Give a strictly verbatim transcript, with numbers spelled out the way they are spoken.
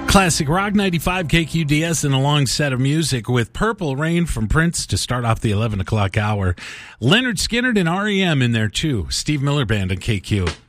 Classic Rock ninety-five K Q D S and a long set of music with Purple Rain from Prince to start off the eleven o'clock hour. Leonard Skinner and R E M in there too. Steve Miller Band on K Q.